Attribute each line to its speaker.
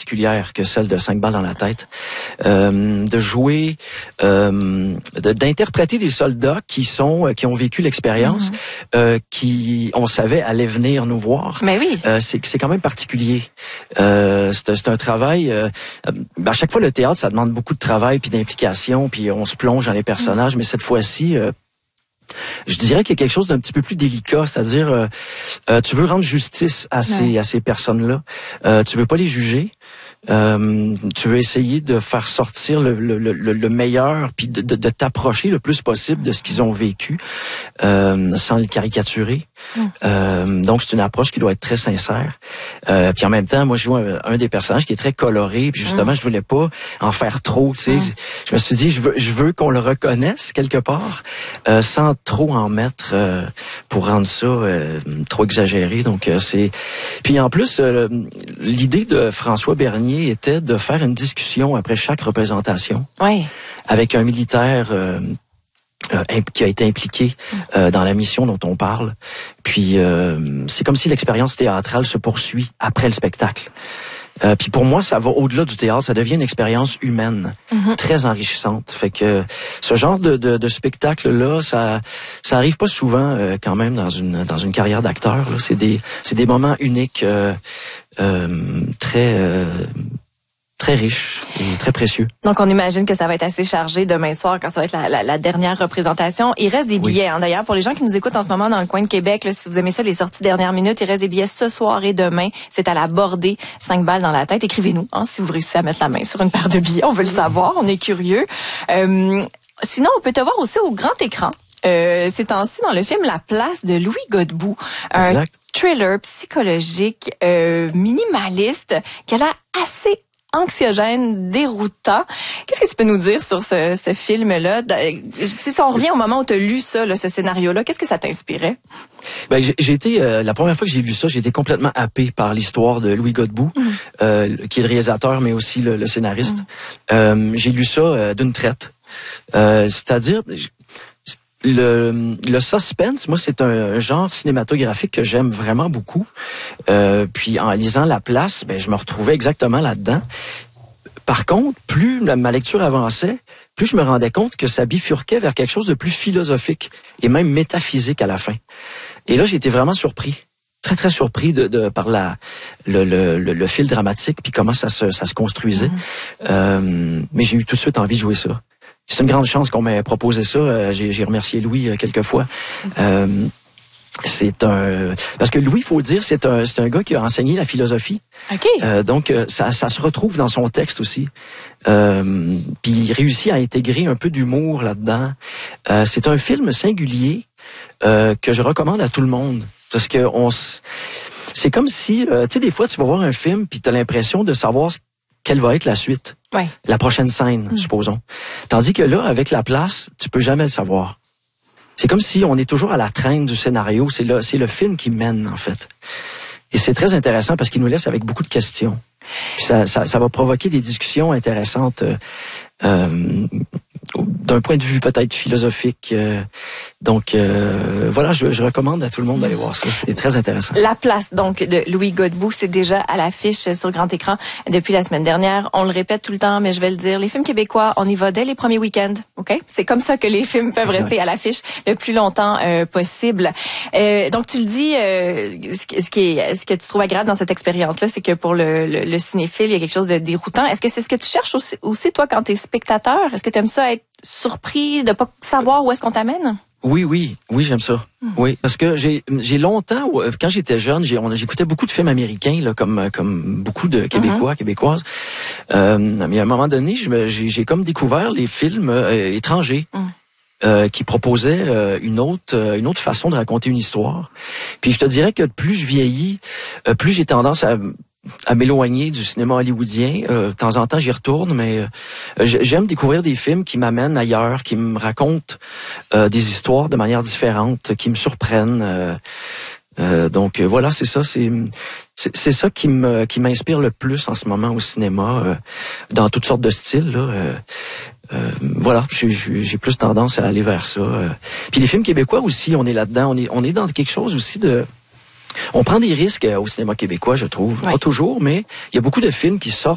Speaker 1: particulière que celle de 5 balles dans la tête. De jouer, d'interpréter des soldats qui ont vécu l'expérience, qui, on savait, allaient venir nous voir.
Speaker 2: Mais oui.
Speaker 1: C'est quand même particulier. C'est un travail. À chaque fois, le théâtre, ça demande beaucoup de travail puis d'implication, puis on se plonge dans les personnages. Mais cette fois-ci, je dirais qu'il y a quelque chose d'un petit peu plus délicat, c'est-à-dire tu veux rendre justice à ces personnes-là. Tu veux pas les juger. Tu veux essayer de faire sortir le meilleur, puis de t'approcher le plus possible de ce qu'ils ont vécu, sans le caricaturer. Donc c'est une approche qui doit être très sincère. Puis en même temps, moi je joue un des personnages qui est très coloré, puis justement je voulais pas en faire trop. Tu sais, je me suis dit je veux qu'on le reconnaisse quelque part, sans trop en mettre pour rendre ça trop exagéré. Donc c'est. Puis en plus l'idée de François Bernier était de faire une discussion après chaque représentation avec un militaire qui a été impliqué dans la mission dont on parle. Puis c'est comme si l'expérience théâtrale se poursuit après le spectacle. Puis pour moi, ça va au-delà du théâtre, ça devient une expérience humaine, très enrichissante. Fait que ce genre de spectacle-là, ça arrive pas souvent quand même dans une carrière d'acteur. C'est des moments uniques, très riche et très précieux.
Speaker 2: Donc, on imagine que ça va être assez chargé demain soir quand ça va être la dernière représentation. Il reste des billets, d'ailleurs, pour les gens qui nous écoutent en ce moment dans le coin de Québec, là, si vous aimez ça, les sorties dernière minute, il reste des billets ce soir et demain. C'est à la Bordée, 5 balles dans la tête. Écrivez-nous, si vous réussissez à mettre la main sur une paire de billets. On veut le savoir, on est curieux. Sinon, on peut te voir aussi au grand écran. Ces temps-ci, dans le film La Place de Louis Godbout. Un thriller psychologique, minimaliste, qui a l'air assez anxiogène, déroutant. Qu'est-ce que tu peux nous dire sur ce film-là? Si on revient au moment où tu as lu ça, ce scénario-là, qu'est-ce que ça t'inspirait?
Speaker 1: Ben, j'ai été la première fois que j'ai lu ça, j'ai été complètement happé par l'histoire de Louis Godbout, qui est le réalisateur, mais aussi le scénariste. J'ai lu ça d'une traite. C'est-à-dire, le suspense, moi, c'est un genre cinématographique que j'aime vraiment beaucoup. Puis en lisant La Place, je me retrouvais exactement là-dedans. Par contre, plus ma lecture avançait, plus je me rendais compte que ça bifurquait vers quelque chose de plus philosophique et même métaphysique à la fin. Et là, j'ai été vraiment surpris. Très, très surpris par le fil dramatique puis comment ça se construisait. Mais j'ai eu tout de suite envie de jouer ça. C'est une grande chance qu'on m'ait proposé ça. J'ai remercié Louis quelques fois. Parce que Louis, faut dire, c'est un gars qui a enseigné la philosophie. Donc ça se retrouve dans son texte aussi. Puis il réussit à intégrer un peu d'humour là-dedans. C'est un film singulier que je recommande à tout le monde parce que c'est comme si tu sais, des fois tu vas voir un film puis t'as l'impression de savoir quelle va être la suite. La prochaine scène, supposons. Tandis que là, avec La Place, tu peux jamais le savoir. C'est comme si on est toujours à la traîne du scénario. C'est le film qui mène, en fait. Et c'est très intéressant parce qu'il nous laisse avec beaucoup de questions. Puis ça va provoquer des discussions intéressantes d'un point de vue peut-être philosophique. Donc voilà, je recommande à tout le monde d'aller voir ça. C'est très intéressant.
Speaker 2: La Place, donc, de Louis Godbout, c'est déjà à l'affiche sur grand écran depuis la semaine dernière. On le répète tout le temps, mais je vais le dire, les films québécois, on y va dès les premiers week-ends, OK? C'est comme ça que les films peuvent rester à l'affiche le plus longtemps possible. Donc, tu le dis, ce que tu trouves agréable dans cette expérience-là, c'est que pour le cinéphile, il y a quelque chose de déroutant. Est-ce que c'est ce que tu cherches aussi toi, quand t'es spectateur? Est-ce que tu aimes ça être surpris de pas savoir où est-ce qu'on t'amène?
Speaker 1: Oui, j'aime ça. Oui, parce que j'ai longtemps, quand j'étais jeune, j'écoutais beaucoup de films américains, là, comme beaucoup de Québécois, Québécoises. Mais à un moment donné, j'ai comme découvert les films étrangers. Qui proposaient une autre façon de raconter une histoire. Puis je te dirais que plus je vieillis, plus j'ai tendance à m'éloigner du cinéma hollywoodien. De temps en temps, j'y retourne, mais j'aime découvrir des films qui m'amènent ailleurs, qui me racontent des histoires de manière différente, qui me surprennent. Donc voilà, c'est ça. C'est ça qui m'inspire le plus en ce moment au cinéma, dans toutes sortes de styles, là. Voilà, j'ai plus tendance à aller vers ça. Puis les films québécois aussi, on est là-dedans. On est dans quelque chose aussi de... On prend des risques au cinéma québécois, je trouve. Pas toujours, mais il y a beaucoup de films qui sortent